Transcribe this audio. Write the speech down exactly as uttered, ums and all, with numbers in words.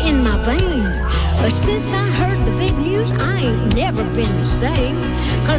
in my veins. But since I heard the big news, I ain't never been the same. 'Cause